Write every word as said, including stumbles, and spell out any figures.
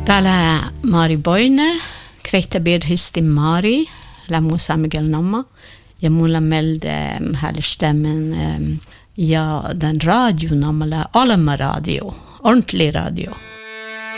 Täällä Mari Boine, krehtäbirhisti Mari, lämmusa Miguel Nomma, ja mulla melde härstämmen ja den radio namala Alma radio, ordentlig radio.